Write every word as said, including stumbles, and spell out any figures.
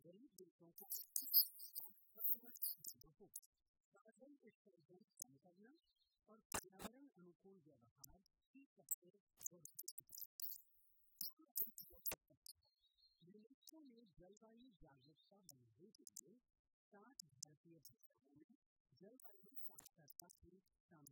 गरीब देशों को कार्बन उत्सर्जन कम करना और पर्यावरण अनुकूल व्यवहार की सबसे यूनेस्को ने जलवायु जागरूकता बढ़ाने के लिए सात भारतीय भाषाओं में जलवायु साक्षरता की